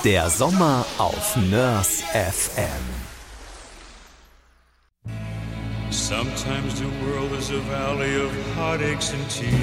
Der Sommer auf Nörs FM. Sometimes the world is a valley of heartaches and tears.